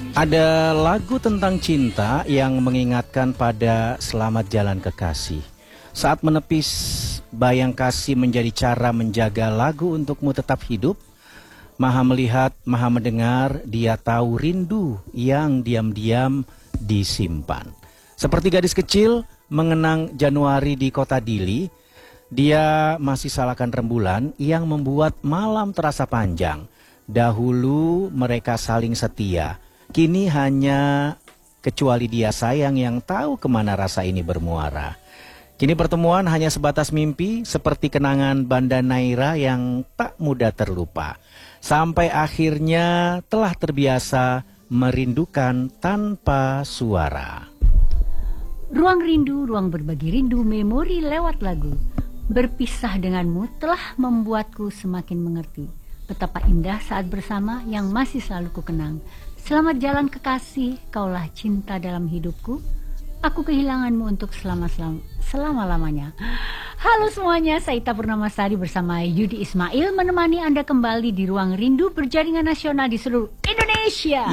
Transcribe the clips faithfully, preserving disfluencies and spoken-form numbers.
Ada lagu tentang cinta yang mengingatkan pada selamat jalan kekasih. Saat menepis bayang kasih menjadi cara menjaga lagu untukmu tetap hidup. Maha melihat, maha mendengar, dia tahu rindu yang diam-diam disimpan. Seperti gadis kecil mengenang Januari di kota Dili, dia masih salahkan rembulan yang membuat malam terasa panjang. Dahulu mereka saling setia, kini hanya kecuali dia sayang yang tahu kemana rasa ini bermuara. Kini pertemuan hanya sebatas mimpi, seperti kenangan Banda Naira yang tak mudah terlupa. Sampai akhirnya telah terbiasa merindukan tanpa suara. Ruang rindu, ruang berbagi rindu, memori lewat lagu. Berpisah denganmu telah membuatku semakin mengerti betapa indah saat bersama yang masih selalu kukenang. Selamat jalan kekasih, kaulah cinta dalam hidupku. Aku kehilanganmu untuk selama-selama, selama-lamanya. Halo semuanya, saya Ita Purnamasari bersama Yudi Ismail menemani Anda kembali di Ruang Rindu Berjaringan Nasional di seluruh Indonesia.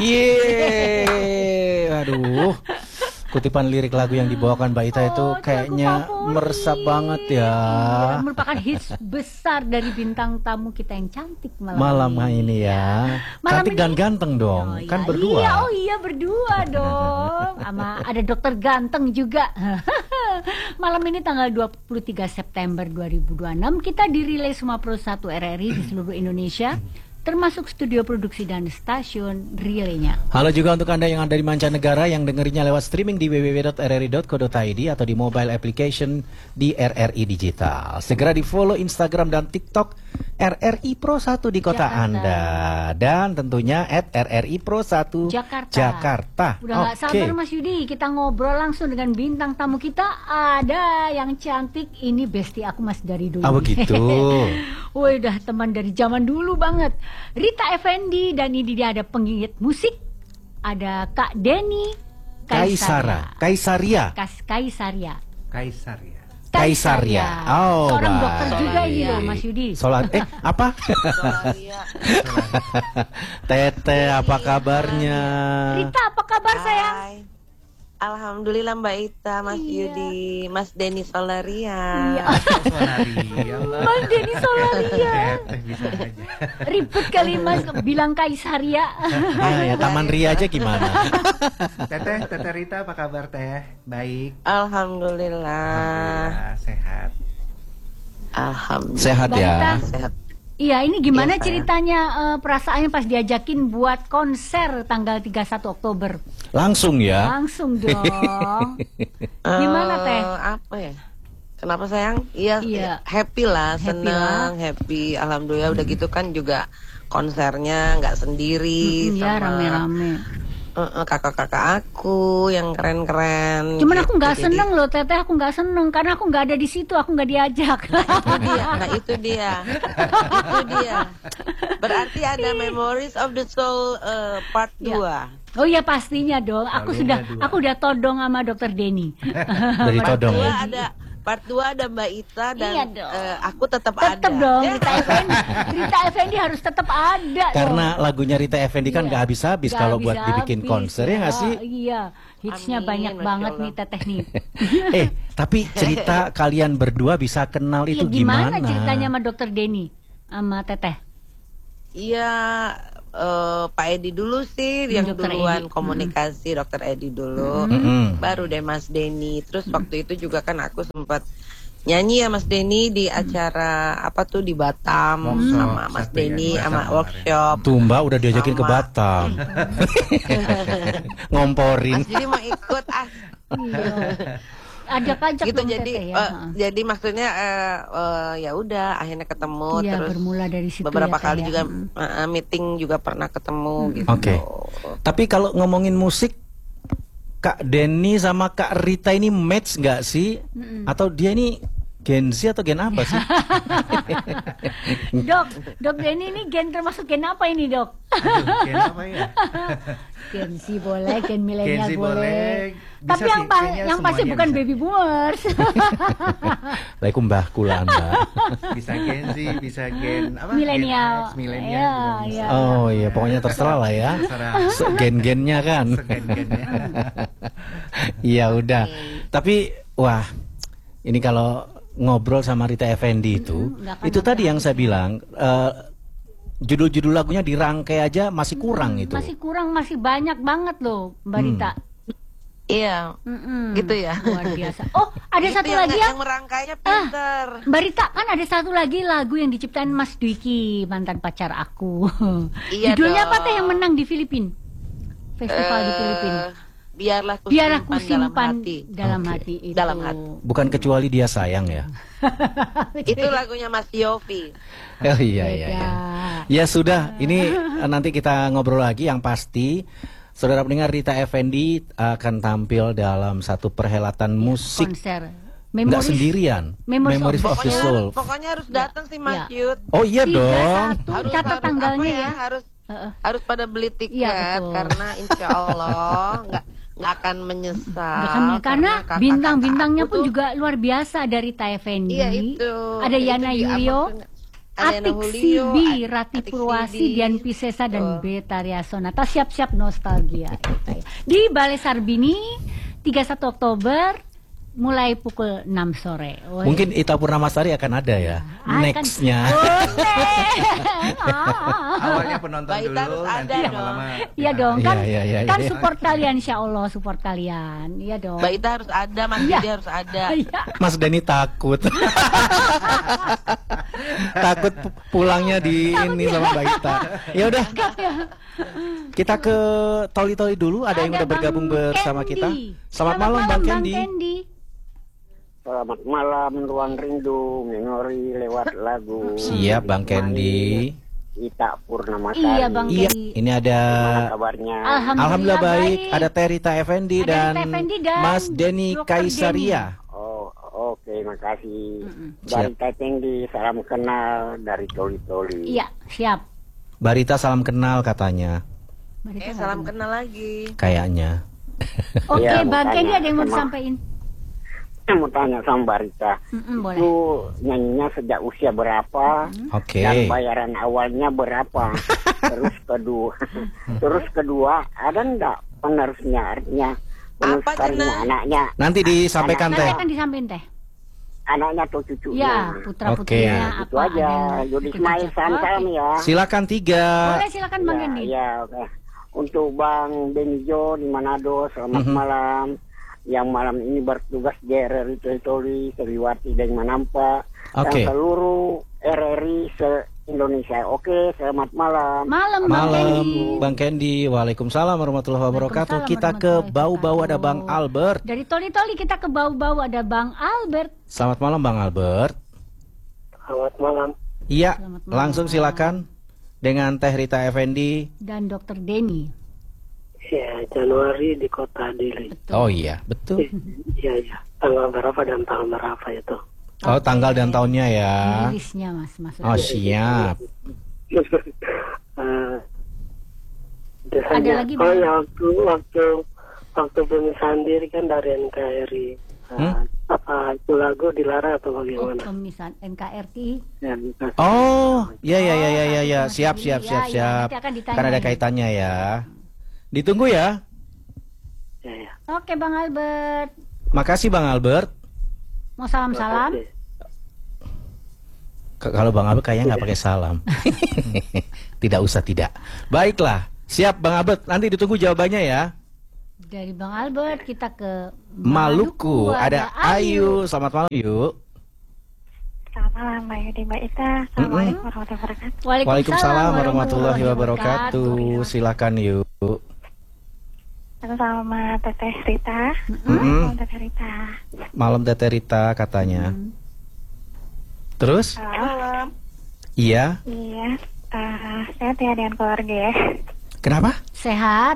Yeay, aduh. Kutipan lirik lagu yang dibawakan Mbak Ita oh, itu kayaknya meresap banget ya. Iya, merupakan hits besar dari bintang tamu kita yang cantik malam, malam ini. ini ya. Malam cantik ini, dan ganteng dong, oh, kan iya, berdua. Iya, oh iya berdua dong. Sama ada dokter ganteng juga. Malam ini tanggal dua puluh tiga September dua ribu dua puluh enam kita dirilai semua Pro satu R R I di seluruh Indonesia, termasuk studio produksi dan stasiun relaynya. Halo juga untuk Anda yang ada di mancanegara yang dengerinya lewat streaming di w w w dot r r i dot co dot i d atau di mobile application di R R I Digital. Segera di follow Instagram dan TikTok R R I Pro satu di kota Jakarta. Anda. Dan tentunya at R R I Pro satu Jakarta. Jakarta. Udah gak okay. sabar Mas Yudi, kita ngobrol langsung dengan bintang tamu kita. Ada yang cantik, ini bestie aku Mas dari dulu. Ah begitu. Woi, udah teman dari zaman dulu banget. Rita Effendi, dan ini dia ada penggigit musik, ada Kak Denny Kaisaria. Kaisaria. Kas Kaisaria. Kaisaria. Kaisaria. Oh, seorang bah. dokter juga ini loh Mas Yudi. Solar eh apa? Solaria. Tete, apa kabarnya? Rita, apa kabar sayang? Hai. Alhamdulillah Mbak Ita, Mas iya. Yudi, Mas Denny Solaria. Iya. Solaria. Mas Denny Solaria. Ribut kali Mas bilang Kaisaria. Ya, ya Taman Ria aja gimana? Teteh, Teteh Rita apa kabar Teh? Baik. Alhamdulillah. Alhamdulillah sehat. Alhamdulillah. Sehat ya. Sehat. Iya, ini gimana ya, ceritanya uh, perasaannya pas diajakin buat konser tanggal tiga puluh satu Oktober? Langsung ya? Langsung dong. Gimana Teh? Uh, apa ya? Kenapa sayang? Iya, iya. happy lah, senang, happy, happy. Alhamdulillah. Hmm. Udah gitu kan juga konsernya nggak sendiri, hmm, sama ya rame-rame. Uh, uh, kakak-kakak aku yang keren-keren. Cuman gitu. aku nggak Jadi, seneng loh Teteh, aku nggak seneng karena aku nggak ada di situ, aku nggak diajak. Itu dia, nah itu dia, itu dia. Berarti ada Memories of the Soul uh, part ya. dua. Oh iya pastinya dong. Aku Lalu sudah, dua. aku udah todong sama dokter Denny. Dari Part todong dua ya. ada part dua ada Mbak Ita dan Iya dong. uh, aku tetap ada. Tetap dong, Ya. Rita Effendi. Rita Effendi harus tetap ada. Karena dong. lagunya Rita Effendi kan Iya. nggak habis-habis Nggak kalau buat habis-habis, dibikin konser ya nggak sih? Oh, iya, hitsnya Amin, banyak Masya banget Allah. nih Teteh nih. Eh, tapi cerita kalian berdua bisa kenal itu Iya, gimana? gimana? Ceritanya sama dokter Denny sama Teteh? Iya, eh, Pak Edi dulu sih Hmm, yang Dokter duluan Edi. komunikasi, dokter Edi dulu. Mm-mm. Baru deh Mas Denny. Terus waktu itu juga kan aku sempat nyanyi ya Mas Denny di acara apa tuh di Batam Workshop, sama Mas satu ya, Denny di Batam sama kemarin. workshop. Tuh Mbak udah diajakin ke Sama. Batam. Ngomporin. Mas Denny mau ikut ah. Ajak-ajak Gitu dong jadi Teteh ya. eh, Ha. jadi maksudnya eh, eh, ya udah akhirnya ketemu Iya, terus bermula dari situ beberapa ya, Teh, kali ya. juga Mm. eh, meeting juga pernah ketemu gitu. Oke. Tapi kalau ngomongin musik, Kak Denny sama Kak Rita ini match nggak sih? Mm-mm. Atau dia ini Gen Z atau gen apa sih? Dok, Dok Denny ini gen termasuk gen apa ini, Dok? Aduh, gen apa ya? Gen Z boleh, gen Gen milenial Z boleh. boleh. Bisa Tapi yang sih, pa- kayaknya yang pasti semuanya bukan bisa. baby boomers. Laikum mbahku lah Anda. Bisa Gen Z, bisa gen apa? Milenial. Gen X, milenial Iya, juga bisa. iya. Oh iya, pokoknya terserah lah ya. Terserah. Se- Gen-gennya kan. Segen-gennya. Iya udah. Tapi wah, ini kalau ngobrol sama Rita Effendy itu, Mm-mm, nggak akan itu tadi habis yang saya bilang, eh, judul-judul lagunya dirangkai aja masih kurang itu. Masih kurang, masih banyak banget loh, Mbak Hmm. Rita. Iya. Mm-mm. Gitu ya? Luar biasa. Oh, ada Itu satu yang, lagi ya. yang merangkainya pinter. Mbak Rita, kan ada satu lagi lagu yang diciptain Mas Dwiki, mantan pacar aku. Iya Judulnya apa dong. teh yang menang di Filipina? Festival di Eh, Filipina. Biarlah ku Biarlah ku simpan dalam simpan hati. dalam Oke. hati itu. Dalam hati. Bukan kecuali dia sayang ya. Itu lagunya Mas Yofi. Oh iya iya. Beda. iya. Ya sudah, ini eh, nanti kita ngobrol lagi. Yang pasti, saudara pendengar, Rita Effendy akan tampil dalam satu perhelatan musik. Konser. Nggak Memories. sendirian. Memories Memories of of the Pokoknya, Soul. pokoknya harus datang sih Mas Ya. Yud. Oh iya Tiga, dong. satu. Harus, Catat harus tanggalnya apa ya. Harus Heeh. harus pada beli tiket Iya, betul. karena insya Allah nggak nggak akan menyesal. Nggak akan- karena kakak-kakak bintang-bintangnya aku pun tuh- juga luar biasa dari Rita Effendy. Iya itu. Ada Itu Yana di Yulio, Amazon. Ada Yana Atik Julio, Sibi, At- Rati Atik Purwasi, Sibi. Dian Piscesa, dan Betul. Betaria Sonata. Siap-siap nostalgia. Kita ya. Di Balai Sarbini, tiga puluh satu Oktober, mulai pukul enam sore. Woi. Mungkin Ita Purnamasari akan ada ya. Akan- Nextnya. Boleh. Ah. Awalnya penonton Mbak Ita dulu, harus nanti ada lama-lama. Iya kita- dong, kan, Iya, iya, iya, kan iya. support kalian, insya Allah support kalian, iya dong. Mbak Ita harus ada, Mas Iya. Didi harus ada. Iya. Mas Denny takut. Takut pu- pulangnya di ini sama Mbak Ita. Ya udah. Kita ke Toli-Toli dulu. Ada yang Ada udah bergabung Bang bersama Candy. kita. Selamat, malam Bang Candy. Selamat malam, Ruang Rindu, memori lewat lagu. Siap Bang Candy. Ita Purnamasari. Iya, Bang Iya, Candy. ini ada Gimana kabarnya? Alhamdulillah, Alhamdulillah baik. baik. Ada Terita Effendy Ada dan, Rita Effendy dan Mas Denny Dokter Kaisaria. Oh, oke, makasih. Mm-mm. Dari Siap. Tetengdi, salam kenal dari Toli-Toli. Iya, siap. Barita salam kenal katanya. Mari Eh, kita salam ngobrol. kenal lagi. Kayaknya. Oke, Iya, mau Bang Candy tanya ada yang mau sama- disampaikan? Saya mau tanya sama Barita, Mm-mm, boleh. itu nyanyinya sejak usia berapa? Oke. Dan bayaran awalnya berapa? Terus kedua, terus kedua, ada enggak penerusnya? Artinya penerusnya Cina? anaknya, Nanti disampaikan Nanti Teh. akan disampaikan teh. anaknya atau cucunya? Ya, putra Oke. putrinya Itu apa aja. ada Yudi yang Ismail, ikut salam Oke. salam ya. Silakan tiga. Boleh, silakan Bang Ya, Candy. ya, oke. Untuk Bang Benijo di Manado, selamat Mhm. malam. Yang malam ini bertugas di R R I Toli-Toli, Seliwati dan Manampa, Oke. dan seluruh R R I se-Indonesia. Oke, selamat malam. Malam, Bang Malam Candy. Bang Candy. Waalaikumsalam warahmatullahi wabarakatuh. Waalaikumsalam Kita ke warahmatullahi bau-bau ada wabarakatuh. Bang Albert. Dari Toli-Toli kita ke bau-bau ada Bang Albert. Selamat malam Bang Albert. Selamat malam. Iya, Selamat malam. langsung silakan dengan Teh Rita Effendy. Dan Dokter Denny. Ya, Januari di kota Dili. Betul. Oh iya, betul. Iya, iya. Tanggal berapa dan tanggal berapa itu? Oh, tanggal dan tahunnya ya. Rilisnya Mas, maksudnya. Oh, siap. Eh, Ada biasanya- lagi, oh Bang? ya, waktu waktu waktu Bumi Sandiri kan dari N K R I. Eh, Hmm? Apa itu lagu dilarang atau Oh, bagaimana? pemisahan N K R T. Ya, bisa. Oh, ya ya ya ya ya ya. Mas Siap Denny. siap Ya, siap ya, siap. nanti akan ditanya Karena ada ya. kaitannya ya. Ditunggu ya. Ya, ya. Oke, Bang Albert. Makasih Bang Albert. Mau salam-salam? Makasih. K- Kalau Bang Albert kayaknya nggak pakai salam. Tidak usah tidak. Baiklah, siap Bang Albert. Nanti ditunggu jawabannya ya. Dari Bang Albert kita ke Maluku ada Ayu. Selamat malam Ayu. Selamat malam Mbak Yudi, Mbak Ita. Assalamualaikum warahmatullahi wabarakatuh. Waalaikumsalam warahmatullahi wabarakatuh. Silakan yuk. Aku sama Teteh Rita. Mm-mm. Sama Teteh Rita. Malam Teteh Rita katanya. Terus? Halo. Iya. Iya. Uh, sehat ya dengan keluarga ya. Kenapa? Sehat.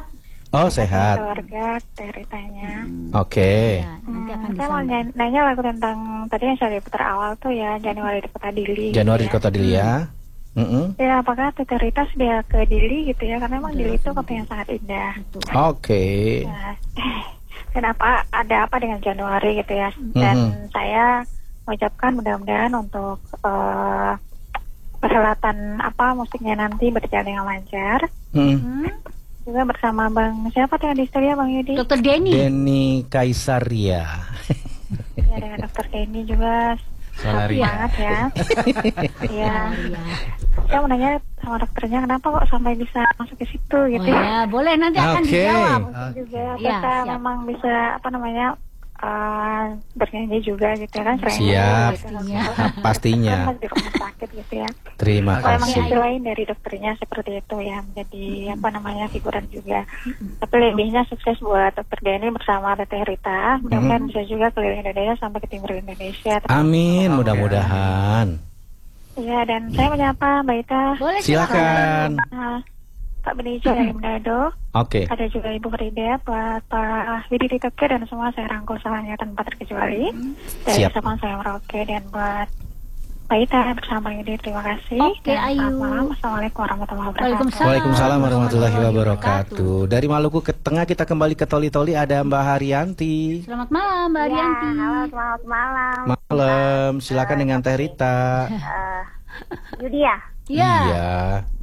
Oh, sehat. Keluarga Teh Ritanya. Oke. Ya, nanti akan Hmm, saya mau disambung. nanya, nanya lagu tentang tadi yang saya putar awal tuh ya, Januari di Kota Dili. Januari di gitu ya. Kota Dili ya. Mm-mm. Ya, apakah Teh Rita sudah ke Dili gitu ya? Karena emang Dili itu kota yang sangat indah. Oke. Nah, kenapa ada apa dengan Januari gitu ya? Dan Mhm. saya mengucapkan mudah-mudahan untuk eh, perhelatan apa musiknya nanti berjalan dengan lancar. Mm. Hmm? Juga bersama Bang siapa tuh yang di studio, Bang Yudi? Dokter Denny. Denny Kaisaria. Ya, dengan Dokter Denny juga Salaria. banget ya. Iya. Iya. Saya mau nanya sama dokternya kenapa kok sampai bisa masuk ke situ Oh gitu ya? ya, boleh nanti akan Oke. dijawab. Mungkin juga Iya, kita siap. memang bisa apa namanya uh, bernyanyi juga gitu ya kan selain Siap. itu, gitu. Pastinya. Pastinya. Kan masih di rumah sakit gitu ya. Terima Kalau emang kasih. itu lain dari dokternya seperti itu ya menjadi apa namanya figuran juga. Tapi lebihnya sukses buat dokter Denny bersama Teh Rita. Mudah-mudahan bisa juga keliling Indonesia sampai ke timur Indonesia. Amin, mudah-mudahan. Iya, dan saya menyapa Mbak Ita. Boleh Silakan. Nah, Pak Benija dari Manado. Oke. Ada juga Ibu Frida, buat Pak Widi Titoke dan semua saya rangkul salahnya tanpa terkecuali. Dari Siap. Sabang saya Merauke dan buat Mbak Ita bersama Yudi, terima kasih. Oke, Dan Ayu. selamat malam. Assalamualaikum warahmatullahi wabarakatuh. Waalaikumsalam. Waalaikumsalam warahmatullahi wabarakatuh. Dari Maluku ke tengah kita kembali ke Toli-Toli ada Mbak Haryanti. Selamat malam Mbak Arianti. Ya, halo, selamat malam. Malam, silakan dengan Teh Rita. Eh, Yudi ya? Iya. Iya.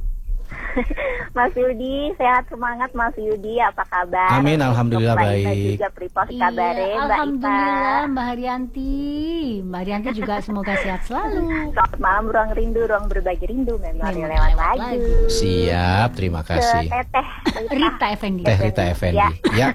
Mas Yudi, sehat semangat Mas Yudi, apa kabar? Amin, alhamdulillah Untuk Mbak Ita baik. juga pripos Iya, kabare, Mbak Ita. alhamdulillah Mbak Haryanti. Mbak Haryanti juga semoga sehat selalu. Selamat malam, ruang rindu, ruang berbagi rindu, memori Memori lewat lewat lagu. lagu. Siap, terima Ke kasih. Teteh Rita Effendi. Teh Rita Effendi. Ya.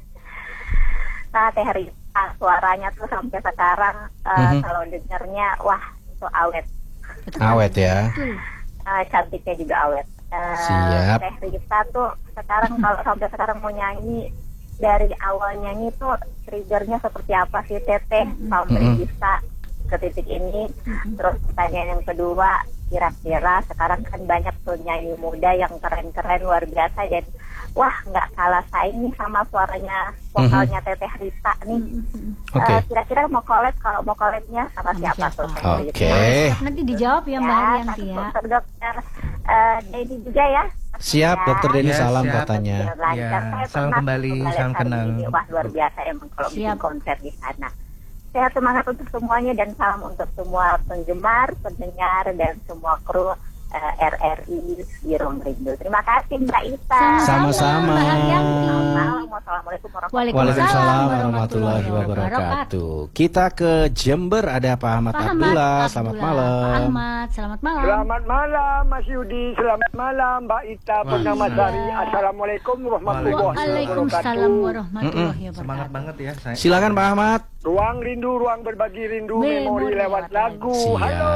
Nah, Teh Rita, suaranya tuh sampai sekarang eh, Mhm. kalau dengernya, wah, itu awet. Awet ya. Betul. Eh, cantiknya juga awet. Eh, Siap. Teh Rita tuh sekarang kalau sampai sekarang mau nyanyi, dari awal nyanyi tuh triggernya seperti apa sih Teteh sampai Mhm. bisa ke titik ini. Terus pertanyaan yang kedua, kira-kira sekarang kan banyak tuh nyanyi muda yang keren-keren luar biasa dan wah nggak kalah saing nih sama suaranya vokalnya Teteh Rita nih. Oke. Eh, kira-kira mau collab, kalau mau collabnya sama Sama siapa siapa? tuh? Teh Oke. Rita? Nanti dijawab ya Mbak Haryanti ya. Dokter dokter eh, Denny juga ya. Siap, Dokter Denny Ya, salam siap. katanya. Biar lancar. Ya, Saya salam pernah kembali, tuh salam hari kenal. ini. Wah luar biasa emang kalau bikin Siap. konser di sana. Sehat semangat untuk semuanya dan salam untuk semua penggemar, pendengar dan semua kru eh, R R I di Ruang Rindu. Terima kasih Mbak Ita. Sama-sama. Mbak Haryanti. Selamat malam. Wassalamualaikum warahmatullahi Waalaikumsalam warahmatullahi wabarakatuh. Kita ke Jember ada Pak Ahmad Pak Ahmad Abdullah. Selamat Abdullah. Pak malam. Ahmad, selamat malam. Selamat malam Mas Yudi, selamat malam Mbak Ita Purnamasari. Assalamualaikum warahmatullahi Waalaikumsalam wabarakatuh. warahmatullahi wabarakatuh. Semangat banget ya saya. Silakan Pak Ahmad. Ruang rindu, ruang berbagi rindu, Memori memori lewat lewat lagu. Siap. Halo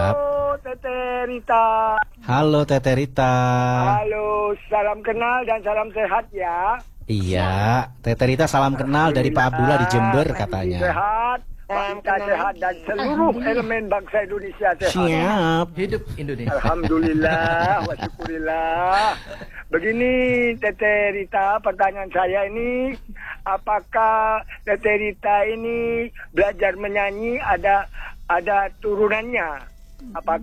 Teteh Rita. Halo Teteh Rita. Halo, salam kenal dan salam sehat ya. Iya, Teteh Rita salam kenal dari Pak Abdullah di Jember Alhamdulillah, katanya. Sehat, bangsa sehat dan seluruh elemen bangsa Indonesia sehat. Siap. Hidup Indonesia. Alhamdulillah, wa syukurillah. Begini Teteh Rita, pertanyaan saya ini, apakah Teteh Rita ini belajar menyanyi ada ada turunannya? Apa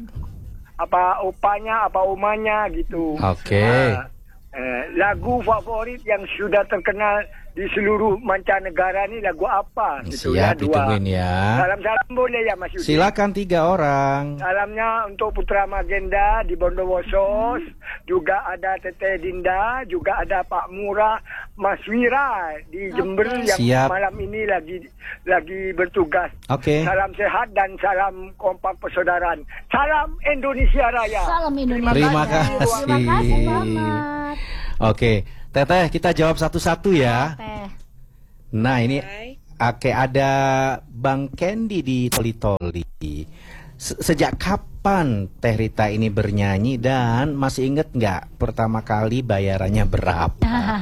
apa opanya, apa umanya gitu? Oke. Nah, eh, lagu favorit yang sudah terkenal di seluruh mancanegara ini lagu apa? Gitu ya, Siap, dua. ditungguin ya. Salam-salam boleh ya Mas Yudi? Silakan tiga orang. Salamnya untuk Putra Magenda di Bondowoso, juga ada Teteh Dinda, juga ada Pak Murah, Mas Wira di Jember yang Siap. malam ini lagi lagi bertugas. Oke. Salam sehat dan salam kompak persaudaraan. Salam Indonesia Raya. Salam Indonesia. Terima Terima kasih. kasih Pak Ahmad. Oke, Teteh kita jawab satu-satu ya. Teh. Nah ini, oke ada Bang Kendi di Toli-Toli. Se- Sejak kapan Teh Rita ini bernyanyi dan masih inget nggak pertama kali bayarannya berapa?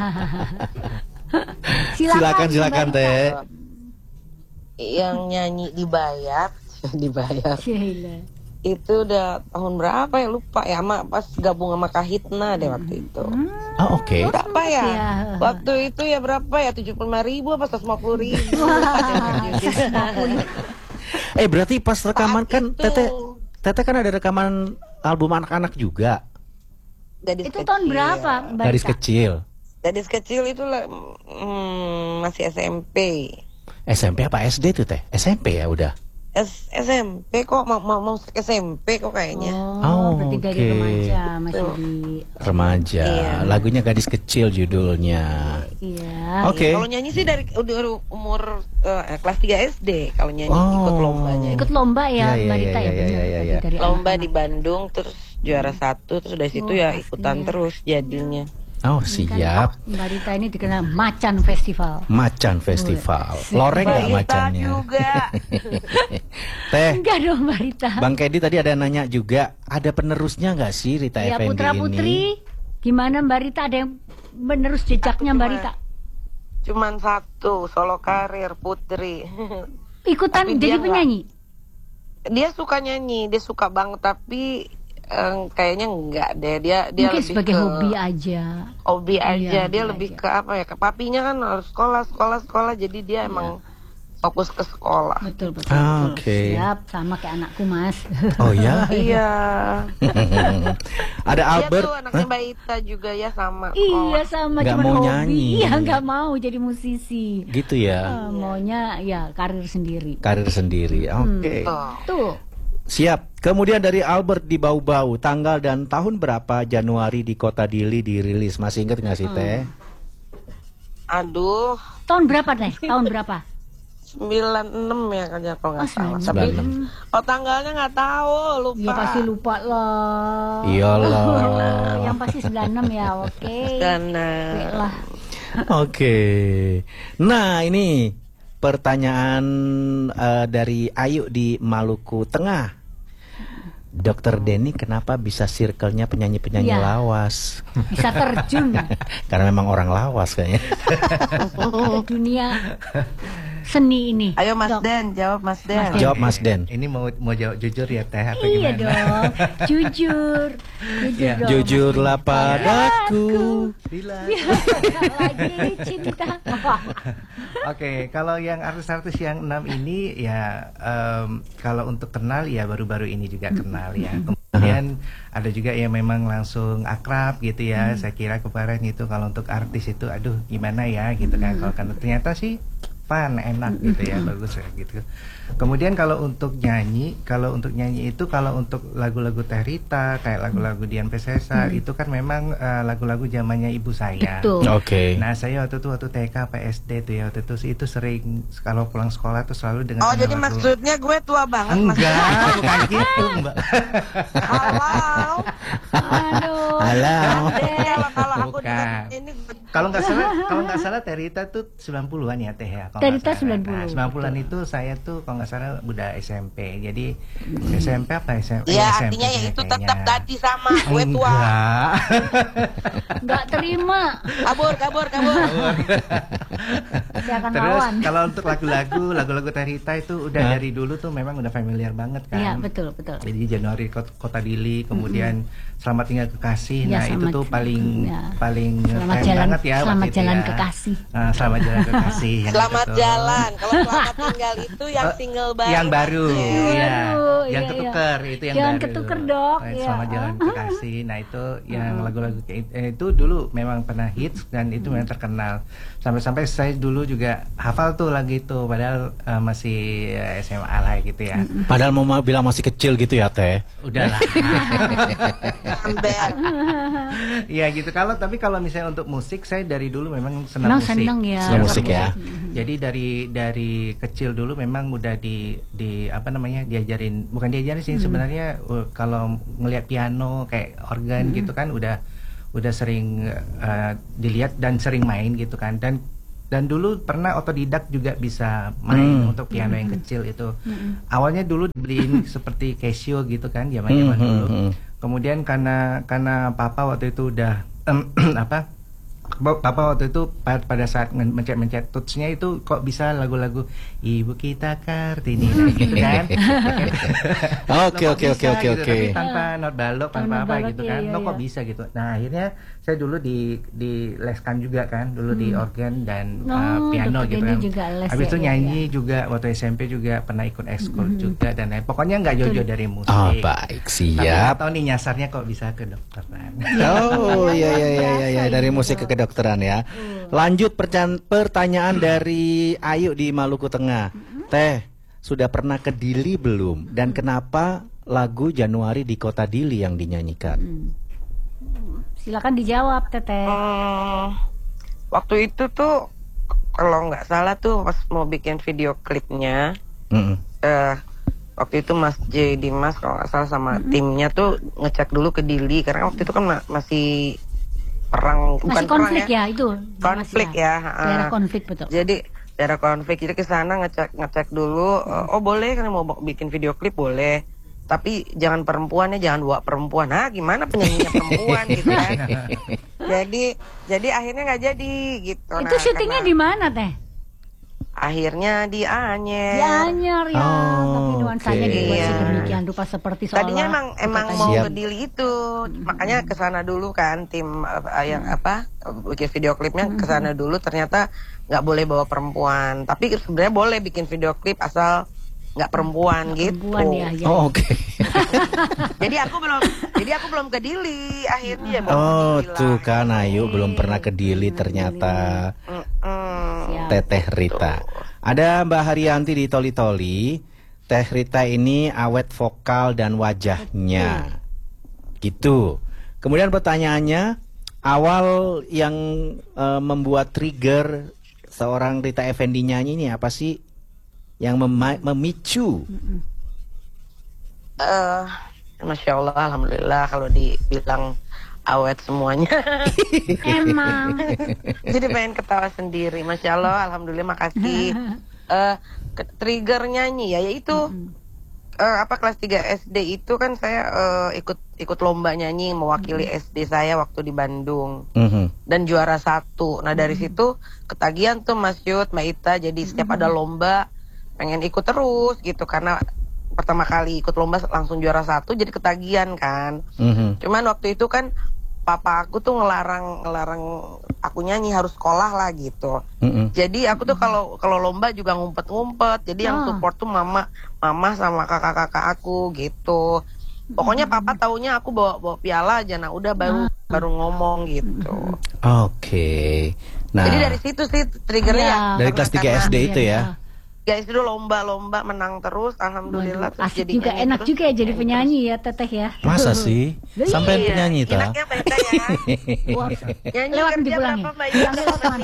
Silakan silakan Mbak Teh. Yang nyanyi dibayar, dibayar. Sheila. Itu udah tahun berapa ya lupa ya, sama pas gabung sama Kahitna deh waktu itu. Oh, oke. Okay. Berapa ya? Ya. Waktu itu ya berapa ya? tujuh puluh lima ribu apa seratus lima puluh ribu? Eh berarti pas rekaman Saat kan itu. Teteh Teteh kan ada rekaman album anak-anak juga. Gadis Itu kecil. tahun berapa, Mbak Gadis Rita? kecil. Gadis kecil itu lah, hmm, masih S M P. S M P apa S D tuh Teh? S M P ya udah. S SMP kok mau mau, mau S M P kok kayaknya. Oh, Oh, berarti dari oke. remaja masih Tuh. di Remaja. Iya. Lagunya Gadis Kecil judulnya. iya. Oke. Kalau nyanyi sih dari udah udah umur eh, kelas tiga S D kalau nyanyi Oh. ikut lombanya. Ikut lomba ya, Iya, Mbak iya, Rita iya, ya, iya, benar. iya, Tadi iya. dari Lomba anak-anak. di Bandung terus juara satu terus dari situ Oh, ya pasti ikutan ya. terus jadinya. Oh Ini kan, siap. Mbak Rita ini dikenal Macan Festival. Macan Festival. Loreng nggak Mbak Rita macannya? juga. Teh, Enggak dong Mbak Rita. Bang Kedi tadi ada nanya juga, ada penerusnya nggak sih Rita Ya Effendi Putra ini? Putri, gimana Mbak Rita, ada yang menerus jejaknya Mbak cuma- Rita? Cuman satu solo karir Putri. Ikutan Tapi jadi dia nggak- penyanyi. Dia suka nyanyi, dia suka banget tapi eh, kayaknya enggak deh. Dia dia Mungkin lebih sebagai ke hobi aja. hobi aja. Iya, Dia hobi lebih aja. ke apa ya? Ke papinya kan harus sekolah, sekolah, sekolah. Jadi dia emang fokus ke sekolah. Betul betul. Ah, betul. oke. Siap, sama kayak anakku Mas. Oh ya? Iya. Ada Dia Albert. tuh anaknya Mbak Ita juga ya sama. Iya Oh. sama, Nggak cuma mau hobi. nyanyi. Iya nggak mau jadi musisi. Gitu ya. Eh, maunya ya karir sendiri. Karir sendiri. Oke. Tuh. Tuh. Siap. Kemudian dari Albert di Bau-Bau, tanggal dan tahun berapa Januari di Kota Dili dirilis? Masih ingat nggak sih Teh? Aduh, Tahun berapa deh? Tahun berapa? sembilan enam ya kayaknya kalau nggak Oh, salah. sembilan Tapi enam. oh tanggalnya nggak tahu, lupa. Ya pasti lupa lah. Iyalah. Yang pasti sembilan puluh enam ya, oke. Karena Oke lah. Oke. Nah, ini pertanyaan eh, dari Ayu di Maluku Tengah. Dokter Denny kenapa bisa circle-nya penyanyi-penyanyi Iya. lawas? Bisa terjun Karena memang orang lawas kayaknya. ke dunia seni ini. ayo Mas Dok. Den, jawab Mas Den. Jawab Mas Den. Ini mau mau jawab jujur ya Teh atau Iya gimana? dong, jujur, jujur Iya. dong. Jujurlah padaku. Bila. Lagi cinta. Oke, kalau yang artis-artis yang enam ini ya em, kalau untuk kenal ya baru-baru ini juga kenal ya. Kemudian ada juga yang memang langsung akrab gitu ya. Saya kira kemarin itu kalau untuk artis itu aduh gimana ya gitu kan. Kalau kan ternyata sih fun, enak gitu ya, bagus ya gitu. Kemudian kalau untuk nyanyi, kalau untuk nyanyi itu kalau untuk lagu-lagu Teh Rita, kayak lagu-lagu Dian Piscesa itu kan memang eh, lagu-lagu zamannya ibu saya. Betul. Oke. Nah saya waktu itu waktu T K P S D tuh ya waktu itu itu sering kalau pulang sekolah tuh selalu dengan Oh jadi lagu- maksudnya gue tua banget Mas Den. enggak bukan gitu mbak. Halo. Aduh. Halo. Kalau kalau aku Bukan. dengar ini Kalau nggak salah kalau nggak salah Teh Rita tuh sembilan puluhan ya Teh ya. kalau Teh nggak Rita salah. sembilan puluh. Nah, sembilan puluhan itu saya tuh kalau nggak salah udah S M P. Jadi S M P apa S M P? ya S M P artinya ya kayaknya. itu tetap tadi sama gue tua. Enggak. Nggak terima. Kabur kabur kabur. Saya akan Terus lawan. kalau untuk lagu-lagu, lagu-lagu Teh Rita itu udah Hah? dari dulu tuh memang udah familiar banget kan. Iya betul betul. Jadi Januari Kot- Kota Dili, kemudian Selamat Tinggal Kekasih. Ya, Nah, itu selamat- tuh paling ya. paling Selamat keren jalan, banget ya waktu selamat itu jalan ya. kekasih. Nah, Selamat Jalan Kekasih. yang Selamat itu tuh. jalan. Kalau selamat tinggal itu yang Oh, single baru. Yang baru, Mas Den. iya. Baru, Yang iya, ketuker itu yang Jangan baru. ketuker, Dok, Eh, iya. Selamat Jalan Kekasih. Nah, itu yang lagu-lagu kayak eh, itu dulu memang pernah hits dan itu memang terkenal. Sampai-sampai saya dulu juga hafal tuh lagu itu padahal eh, masih eh, S M A lah gitu ya. Padahal mau bilang masih kecil gitu ya Teh. Udahlah. Ember. Iya gitu. Kalau tapi kalau misalnya untuk musik saya dari dulu memang senang Memang musik. seneng ya. Senang musik ya. Jadi dari dari kecil dulu memang udah di di apa namanya diajarin bukan diajarin sih sebenarnya uh, kalau ngelihat piano kayak organ gitu kan udah udah sering uh, dilihat dan sering main gitu kan dan dan dulu pernah otodidak juga bisa main Hmm. untuk piano yang kecil itu. Awalnya dulu dibeliin seperti Casio gitu kan zaman-zaman Hmm, dulu. hmm, hmm. Kemudian karena karena papa waktu itu udah em, apa Papa waktu itu pada saat mencet-mencet touch-nya itu kok bisa lagu-lagu Ibu Kita Kartini gitu kan. Oke oke oke oke oke. Tapi tanpa not balok, tanpa apa gitu kan. Iya, Lo kok iya. bisa gitu. Nah, akhirnya saya dulu di di leskan juga kan, dulu di organ dan Oh, uh, piano dokter gitu Denny kan. juga les Habis ya, itu iya, nyanyi juga waktu S M P juga pernah ikut ekskul juga dan lain. Pokoknya nggak jauh-jauh dari musik. Oh, baik, Tapi siap. nggak tahu nih nyasarnya kok bisa ke dokteran. Oh iya iya iya iya ya, dari musik ke kedokteran ya. Lanjut percan- pertanyaan dari Ayu di Maluku Tengah. Teh, sudah pernah ke Dili belum? Dan kenapa lagu Januari di Kota Dili yang dinyanyikan? Silakan dijawab, Teteh. Hmm, waktu itu tuh kalau nggak salah tuh pas mau bikin video klipnya, Mm-mm. eh waktu itu Mas J Dimas kalau nggak salah sama timnya tuh ngecek dulu ke Dili karena waktu itu kan ma- masih perang, bukan Masih perang konflik ya, itu. konflik Masih ya. Daerah ah. konflik betul. Jadi daerah konflik, jadi ke sana ngecek ngecek dulu. eh, oh boleh kan mau bikin video klip boleh, tapi jangan perempuan ya, jangan bawa perempuan. Nah gimana penyanyinya perempuan gitu kan. Jadi jadi akhirnya nggak jadi gitu. Itu Nah, syutingnya karena di mana, Teh? akhirnya di Anyer. Di Anyer ya, Oh, tapi nuansanya oke. dibuat Iya. sedemikian rupa seperti seolah Tadinya emang di emang kota mau Siap. ke Dili itu, makanya ke sana dulu kan tim uh, yang apa bikin video klipnya ke sana dulu. Ternyata nggak boleh bawa perempuan, tapi sebenarnya boleh bikin video klip asal nggak perempuan gitu. perempuan ya, ya. Oh oke. Jadi aku belum, jadi aku belum ke Dili akhirnya. baru ke Oh Dili tuh lah. kan Ayu belum pernah ke Dili ternyata. Mm-mm. Siap. Teteh Rita. Ada Mbak Haryanti di Toli Toli. Teh Rita ini awet vokal dan wajahnya. Gitu. Kemudian pertanyaannya, awal yang eh, membuat trigger seorang Rita Effendy nyanyi ini apa sih? Yang mema- memicu. Eh, Masya Allah, alhamdulillah kalau dibilang awet semuanya. Emang. Jadi pengen ketawa sendiri. Masya Allah, alhamdulillah, makasih. Eh, ke- trigger nyanyi ya, yaitu eh, apa kelas tiga S D itu kan saya eh, ikut ikut lomba nyanyi mewakili S D saya waktu di Bandung Mhm. dan juara satu. Nah dari situ ketagihan tuh Mas Yud, Mbak Ita. Jadi setiap ada lomba pengen ikut terus gitu karena pertama kali ikut lomba langsung juara satu, jadi ketagihan kan. Mhm. Cuman waktu itu kan papa aku tuh ngelarang ngelarang aku nyanyi, harus sekolah lah gitu. Mhm. Jadi aku tuh kalau kalau lomba juga ngumpet-ngumpet. Jadi yang Ah. support tuh mama, mama sama kakak-kakak aku gitu. Pokoknya papa taunya aku bawa bawa piala aja. Nah udah baru baru ngomong gitu. Oke. Nah, Jadi dari situ sih triggernya. Iya. ya, dari karena- kelas tiga S D karena- itu ya. Guys dulu lomba-lomba menang terus, alhamdulillah. Waduh, Terus asik jadi juga, nyanyi enak terus, juga ya jadi nyanyi penyanyi ya, Teteh ya. Masa sih? Sampai Iya, penyanyi ta? enaknya beda ya. Wah, Nyanyi lewat kerja dipulangi. berapa Mbak Ida? Yang lewat mana?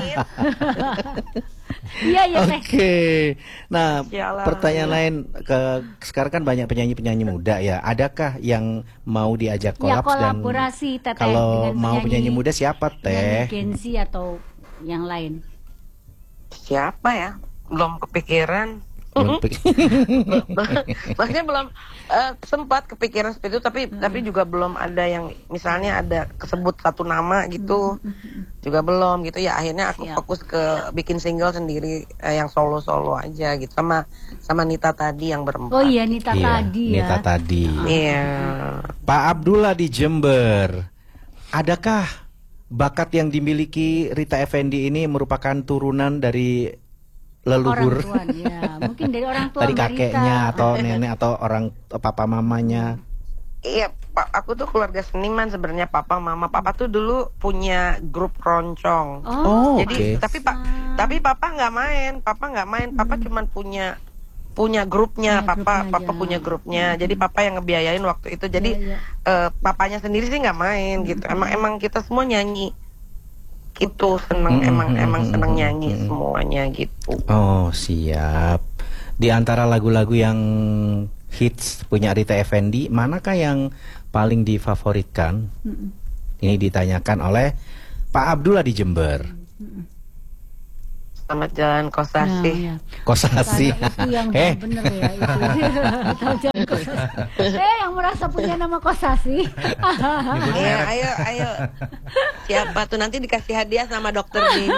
Iya ya, Teh. Oke. Nah, Sialan. pertanyaan lain ke sekarang kan banyak penyanyi-penyanyi muda ya. Adakah yang mau diajak Ya, kolaps dan kolaborasi, Teteh, kalau dengan mau penyanyi muda siapa penyanyi Teh? Gen Z atau yang lain. Siapa ya? Belum kepikiran. Belum pik- Maksudnya belum eh, sempat kepikiran seperti itu, tapi tapi juga belum ada yang misalnya ada kesebut satu nama gitu, juga belum gitu ya. Akhirnya aku Siap. fokus ke bikin single sendiri, eh, yang solo solo aja gitu, sama sama Nita tadi yang berempat. Oh iya, Nita Iya, tadi ya. Nita tadi. Iya. Pak Abdullah di Jember. Adakah bakat yang dimiliki Rita Effendy ini merupakan turunan dari leluhur? Orang tua, ya. Mungkin dari orang tua Dari Mbak kakeknya Rita. atau nenek atau orang papa mamanya? Iya, Pak, aku tuh keluarga seniman sebenarnya, papa mama. Papa tuh dulu punya grup keroncong. Oh, Jadi oke. tapi pak tapi papa nggak main, papa nggak main, papa cuman punya punya grupnya, Punya papa grupnya papa aja. punya grupnya. Jadi papa yang ngebiayain waktu itu. Jadi Iya, iya. eh, papanya sendiri sih nggak main gitu. Emang emang kita semua nyanyi. Itu seneng Mm-mm, emang emang mm-mm, seneng nyanyi mm-mm. semuanya gitu. Oh siap. Di antara lagu-lagu yang hits punya Rita Effendy, manakah yang paling difavoritkan? Ini ditanyakan oleh Pak Abdullah di Jember. Selamat jalan Kosasi. Nah, ya. Kosasi. Itu yang Eh. bener ya itu. Tahu jangan Kosasi. Eh yang merasa punya nama Kosasi. Iya, ayo, ayo. Siapa tuh nanti dikasih hadiah sama dokter Dini.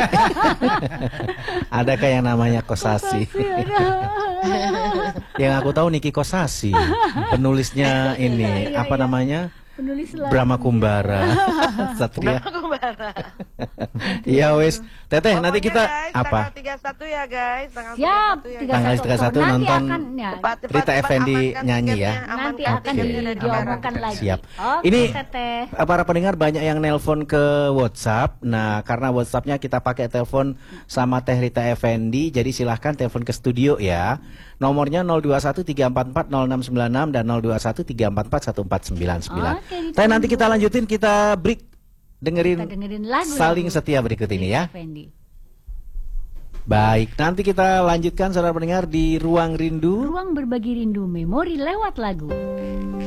Adakah yang namanya Kosasi? Kosasi ada. Yang aku tahu Niki Kosasi, penulisnya ini Iya, apa iya. namanya? Penulis lagu. Brahma Kumbara. Satria. Kumbara. Iya wes. Teteh nanti Pokoknya, kita guys, apa? Tanggal tiga puluh satu ya guys. Tanggal Siap. tiga puluh satu ya, tiga puluh satu Tanggal tiga puluh satu Nanti nonton akan, ya, Cepat, cepat, Rita cepat, Effendi amankan nyanyi tiketnya, ya. nanti amankan akan tiketnya dari diomongkan Barat. lagi. Siap. Oke, Ini Teteh. para pendengar banyak yang nelpon ke WhatsApp. Nah, karena WhatsAppnya kita pakai telepon sama Teh Rita Effendi, jadi silahkan telepon ke studio ya. Nomornya nol dua satu tiga empat empat nol enam sembilan enam dan nol dua satu tiga empat empat satu empat sembilan sembilan. Oke, Teh nanti kita lanjutin, kita break dengerin, Kita dengerin lagu Saling Setia berikut ini ya. Effendi. Baik, nanti kita lanjutkan saudara pendengar di Ruang Rindu. Ruang berbagi rindu memori lewat lagu.